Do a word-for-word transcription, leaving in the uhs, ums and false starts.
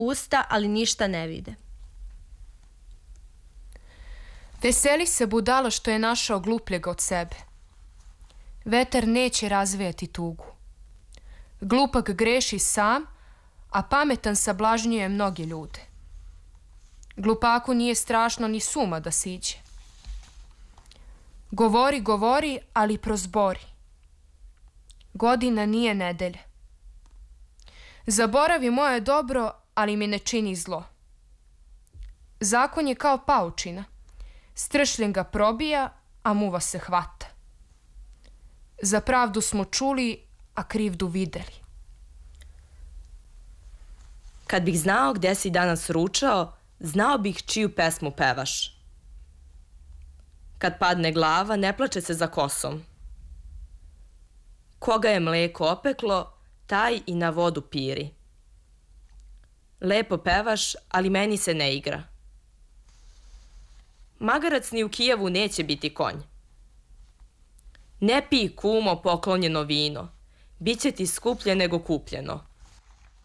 usta, ali ništa ne vide. Veseli se budala što je našao glupljega od sebe. Vetar neće razvejati tugu. Glupak greši sam, a pametan sablažnjuje mnoge ljude. Glupaku nije strašno ni suma da siđe. Govori, govori, ali prozbori. Godina nije nedelja. Zaboravi moje dobro, ali mi ne čini zlo. Zakon je kao paučina. Stršljen ga probija, a muva se hvata. Za pravdu smo čuli, a krivdu videli. Kad bih znao gde si danas ručao, znao bih čiju pesmu pevaš. Kad padne glava, ne plače se za kosom. Koga je mleko opeklo, taj i na vodu piri. Lepo pevaš, ali meni se ne igra. Magarac ni u Kijevu neće biti konj. Ne pij, kumo, poklonjeno vino. Biće ti skuplje nego kupljeno.